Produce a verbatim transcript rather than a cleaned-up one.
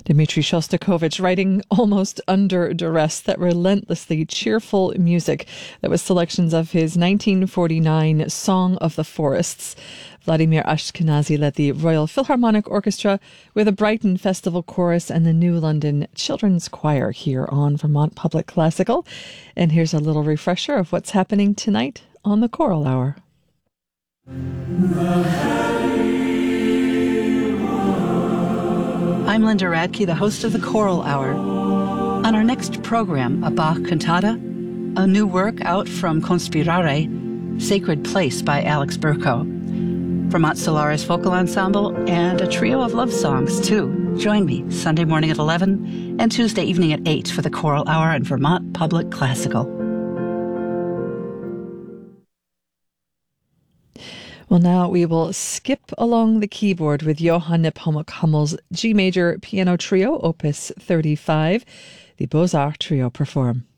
Dmitri Shostakovich writing almost under duress that relentlessly cheerful music that was selections of his nineteen forty-nine Song of the Forests. Vladimir Ashkenazy led the Royal Philharmonic Orchestra with a Brighton Festival Chorus and the New London Children's Choir here on Vermont Public Classical. And here's a little refresher of what's happening tonight on the Choral Hour. I'm Linda Radke, the host of the Choral Hour. On our next program, a Bach cantata, a new work out from Conspirare, Sacred Place by Alex Burko, Vermont Solaris Vocal Ensemble, and a trio of love songs, too. Join me Sunday morning at eleven and Tuesday evening at eight for the Choral Hour on Vermont Public Classical. Well, now we will skip along the keyboard with Johann Nepomuk Hummel's G Major Piano Trio, Opus thirty-five. The Beaux-Arts Trio perform.